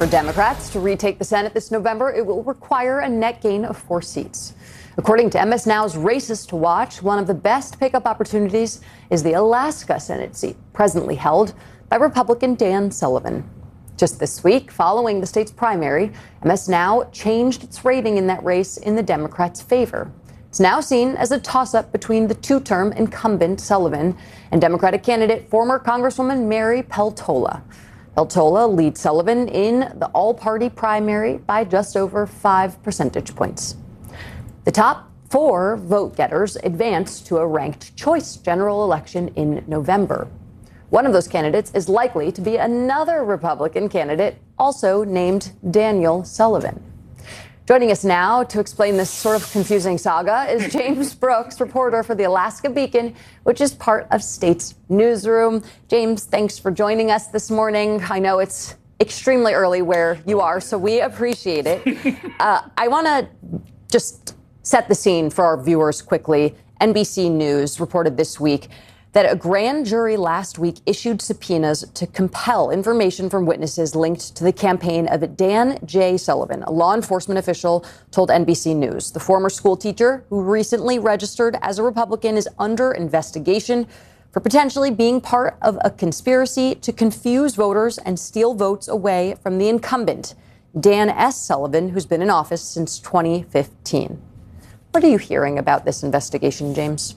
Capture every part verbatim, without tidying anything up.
For Democrats to retake the Senate this November, it will require a net gain of four seats. According to M S Now's Races to Watch, one of the best pickup opportunities is the Alaska Senate seat, presently held by Republican Dan Sullivan. Just this week, following the state's primary, M S Now changed its rating in that race in the Democrats' favor. It's now seen as a toss-up between the two-term incumbent Sullivan and Democratic candidate former Congresswoman Mary Peltola. Peltola leads Sullivan in the all-party primary by just over five percentage points. The top four vote-getters advance to a ranked choice general election in November. One of those candidates is likely to be another Republican candidate, also named Daniel Sullivan. Joining us now to explain this sort of confusing saga is James Brooks, reporter for the Alaska Beacon, which is part of State's newsroom. James, thanks for joining us this morning. I know it's extremely early where you are, so we appreciate it. uh, I want to just set the scene for our viewers quickly. N B C News reported this week that a grand jury last week issued subpoenas to compel information from witnesses linked to the campaign of Dan J. Sullivan, a law enforcement official told N B C News. The former school teacher, who recently registered as a Republican, is under investigation for potentially being part of a conspiracy to confuse voters and steal votes away from the incumbent, Dan S. Sullivan, who's been in office since twenty fifteen. What are you hearing about this investigation, James?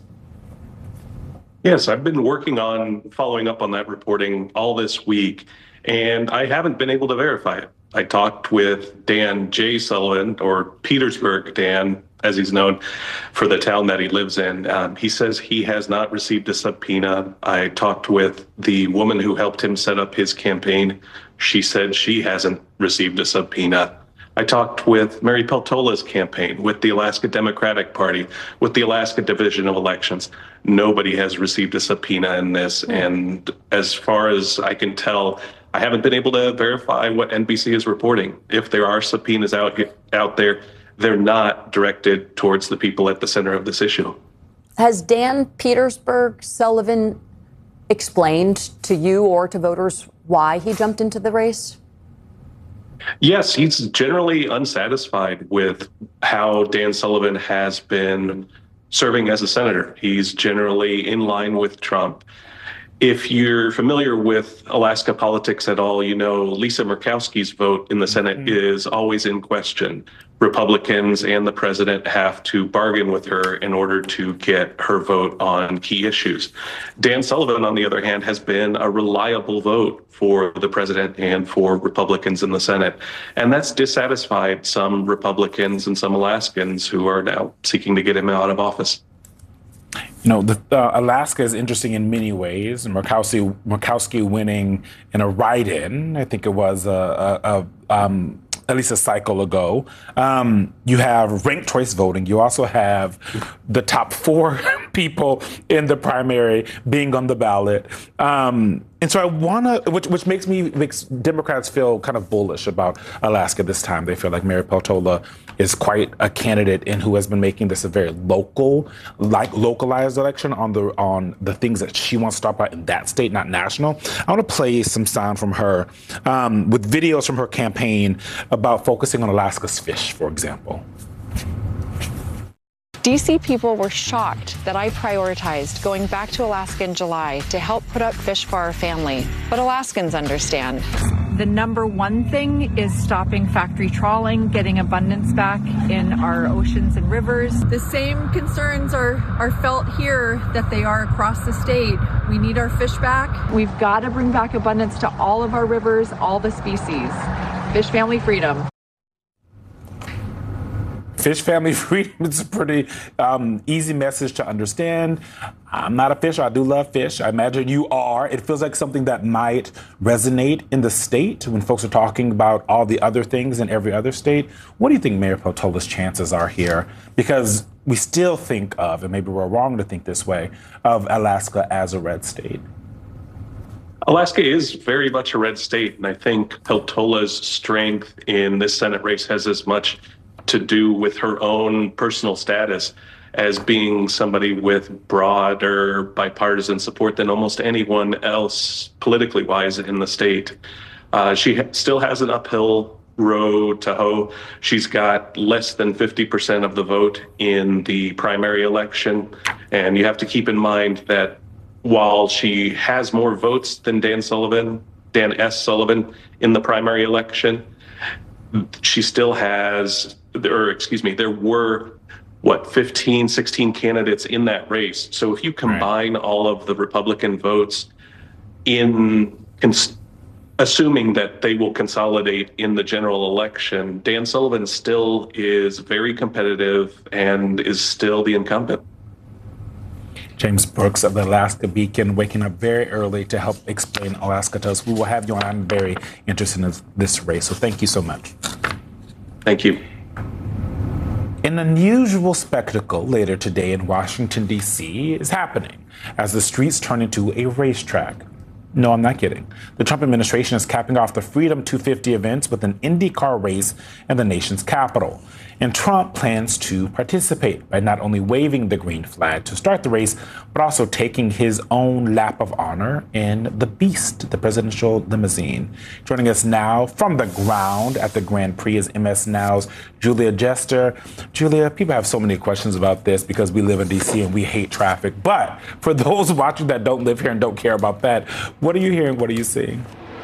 Yes, I've been working on following up on that reporting all this week, and I haven't been able to verify it. I talked with Dan J. Sullivan, or Petersburg Dan, as he's known, for the town that he lives in. Um, he says he has not received a subpoena. I talked with the woman who helped him set up his campaign. She said she hasn't received a subpoena. I talked with Mary Peltola's campaign, with the Alaska Democratic Party, with the Alaska Division of Elections. Nobody has received a subpoena in this. Mm. And as far as I can tell, I haven't been able to verify what N B C is reporting. If there are subpoenas out, out there, they're not directed towards the people at the center of this issue. Has Dan Petersburg Sullivan explained to you or to voters why he jumped into the race? Yes, he's generally unsatisfied with how Dan Sullivan has been serving as a senator. He's generally in line with Trump. If you're familiar with Alaska politics at all, you know Lisa Murkowski's vote in the Senate mm-hmm. is always in question. Republicans and the president have to bargain with her in order to get her vote on key issues. Dan Sullivan, on the other hand, has been a reliable vote for the president and for Republicans in the Senate. And that's dissatisfied some Republicans and some Alaskans who are now seeking to get him out of office. You know, the, uh, Alaska is interesting in many ways. Murkowski, Murkowski winning in a write-in, I think it was a, a, a um, at least a cycle ago. Um, you have ranked choice voting. You also have the top four people in the primary being on the ballot. Um, and so I want to, which, which makes me, makes Democrats feel kind of bullish about Alaska this time. They feel like Mary Peltola is quite a candidate and who has been making this a very local, like localized election on the on the things that she wants to talk about in that state, not national. I want to play some sound from her um, with videos from her campaign about focusing on Alaska's fish, for example. D C people were shocked that I prioritized going back to Alaska in July to help put up fish for our family. But Alaskans understand. The number one thing is stopping factory trawling, getting abundance back in our oceans and rivers. The same concerns are, are felt here that they are across the state. We need our fish back. We've got to bring back abundance to all of our rivers, all the species. Fish family freedom. Fish family freedom is a pretty um, easy message to understand. I'm not a fisher. I do love fish. I imagine you are. It feels like something that might resonate in the state when folks are talking about all the other things in every other state. What do you think Mayor Peltola's chances are here? Because we still think of, and maybe we're wrong to think this way, of Alaska as a red state. Alaska is very much a red state, and I think Peltola's strength in this Senate race has as much to do with her own personal status as being somebody with broader bipartisan support than almost anyone else politically wise in the state. Uh, she ha- still has an uphill road to hoe. She's got less than fifty percent of the vote in the primary election. And you have to keep in mind that while she has more votes than Dan Sullivan, Dan S. Sullivan in the primary election, she still has, or excuse me, there were, what, fifteen, sixteen candidates in that race. So if you combine right. all of the Republican votes in, cons- assuming that they will consolidate in the general election, Dan Sullivan still is very competitive and is still the incumbent. James Brooks of the Alaska Beacon, waking up very early to help explain Alaska to us. We will have you on. I'm very interested in this race, so thank you so much. Thank you. An unusual spectacle later today in Washington, D C is happening as the streets turn into a racetrack. No, I'm not kidding. The Trump administration is capping off the Freedom two fifty events with an IndyCar race in the nation's capital. And Trump plans to participate by not only waving the green flag to start the race, but also taking his own lap of honor in the Beast, the presidential limousine. Joining us now from the ground at the Grand Prix is M S Now's Julia Jester. Julia, people have so many questions about this because we live in D C and we hate traffic. But for those watching that don't live here and don't care about that, what are you hearing? What are you seeing?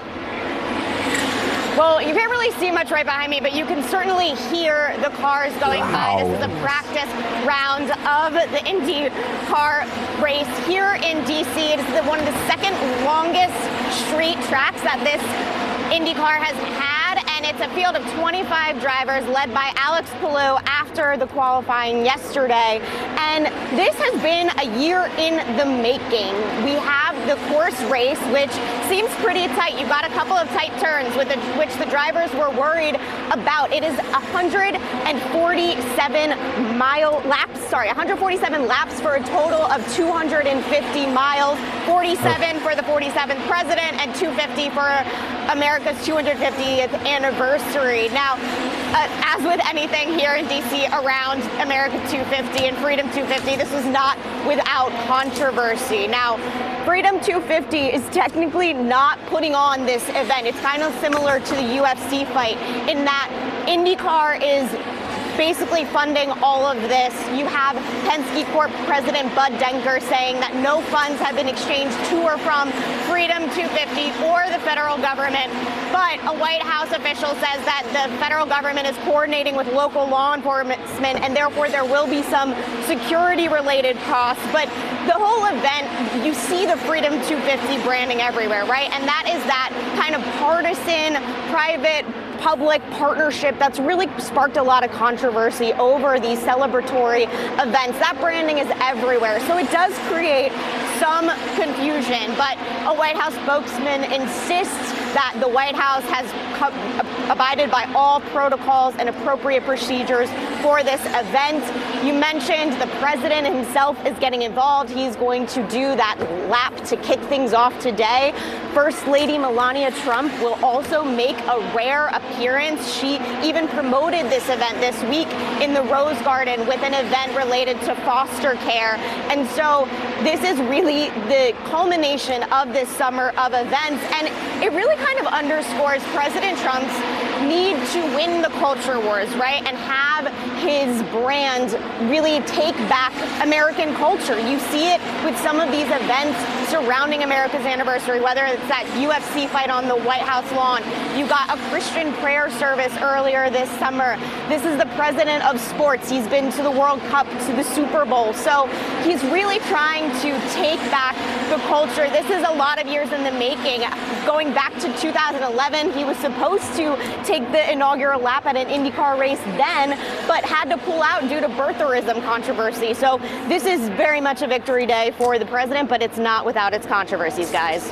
Well, you can't really see much right behind me, but you can certainly hear the cars going wow. by. This is a practice round of the IndyCar race here in D C. It is the, one of the second longest street tracks that this IndyCar has had, and it's a field of twenty-five drivers led by Alex Palou after the qualifying yesterday. And this has been a year in the making. We have the course race, which seems pretty tight. You've got a couple of tight turns with the, which the drivers were worried about. It is one hundred forty-seven mile laps, sorry, one hundred forty-seven laps for a total of two hundred fifty miles, forty-seven for the forty-seventh president and two hundred fifty for America's two hundred fiftieth anniversary. Now, uh, as with anything here in D C around America two fifty and Freedom two fifty, this was not without controversy. Now, Freedom two fifty is technically not putting on this event. It's kind of similar to the U F C fight in that IndyCar is basically funding all of this. You have Penske Corp President Bud Denker saying that no funds have been exchanged to or from Freedom two fifty or the federal government. But a White House official says that the federal government is coordinating with local law enforcement, and therefore there will be some security-related costs. But the whole event, you see the Freedom two fifty branding everywhere, right? And that is that kind of partisan, private, public partnership that's really sparked a lot of controversy over these celebratory events. That branding is everywhere. So it does create some confusion, but a White House spokesman insists that the White House has co- abided by all protocols and appropriate procedures for this event. You mentioned the president himself is getting involved. He's going to do that lap to kick things off today. First Lady Melania Trump will also make a rare appearance. She even promoted this event this week in the Rose Garden with an event related to foster care. And so this is really the culmination of this summer of events. And it really kind of underscores President Trump's need to win the culture wars, right? And have his brand really take back American culture. You see it with some of these events surrounding America's anniversary, whether it's that U F C fight on the White House lawn. You got a Christian prayer service earlier this summer. This is the president of sports. He's been to the World Cup, to the Super Bowl. So he's really trying to take back the culture. This is a lot of years in the making. Going back to two thousand eleven, he was supposed to take the inaugural lap at an IndyCar race then, but had to pull out due to birtherism controversy. So this is very much a victory day for the president, but it's not without its controversies, guys.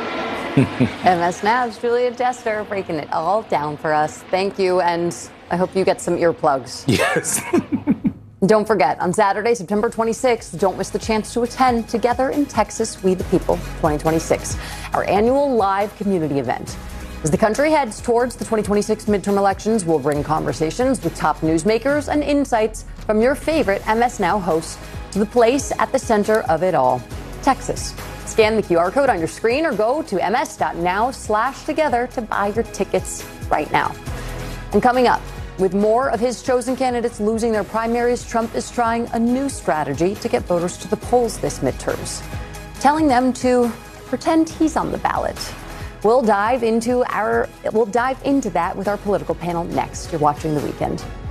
M S Now's Julia Jester breaking it all down for us. Thank you, and I hope you get some earplugs. Yes. Don't forget, on Saturday, September twenty-sixth, don't miss the chance to attend Together in Texas, We the People twenty twenty-six, our annual live community event. As the country heads towards the twenty twenty-six midterm elections, we'll bring conversations with top newsmakers and insights from your favorite M S Now hosts to the place at the center of it all, Texas. Scan the Q R code on your screen or go to ms.now slash together to buy your tickets right now. And coming up, with more of his chosen candidates losing their primaries, Trump is trying a new strategy to get voters to the polls this midterms, telling them to pretend he's on the ballot. We'll dive into our we'll dive into that with our political panel next. You're watching The Weekend.